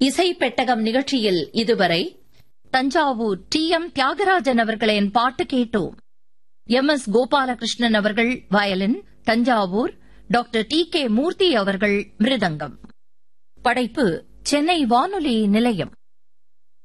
இசை பெட்டகம் நிகழ்ச்சியில் இதுவரை தஞ்சாவூர் டி.எம். தியாகராஜன் அவர்களின் பாட்டு கேட்டோம். எம்.எஸ். கோபாலகிருஷ்ணன் அவர்கள் வயலின், தஞ்சாவூர் டாக்டர் டி.கே. மூர்த்தி அவர்கள் மிருதங்கம். படைப்பு சென்னை வானொலி நிலையம்.